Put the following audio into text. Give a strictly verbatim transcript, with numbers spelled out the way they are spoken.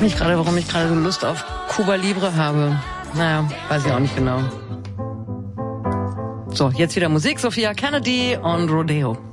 mich gerade, warum ich gerade so Lust auf Cuba Libre habe. Naja, weiß ich auch nicht genau. So, jetzt wieder Musik. Sophia Kennedy und Rodeo.